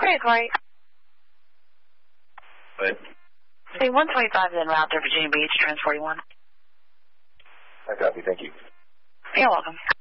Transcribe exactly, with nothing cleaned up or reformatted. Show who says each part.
Speaker 1: Great, Corey.
Speaker 2: But.
Speaker 1: Say one twenty-five en route to Virginia Beach, trans forty-one.
Speaker 2: I copy, thank you.
Speaker 1: You're welcome.